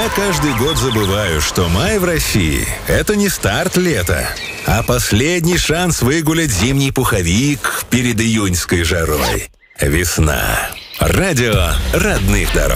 Я каждый год забываю, что май в России – это не старт лета, а последний шанс выгулять зимний пуховик перед июньской жарой. Весна. Радио родных дорог.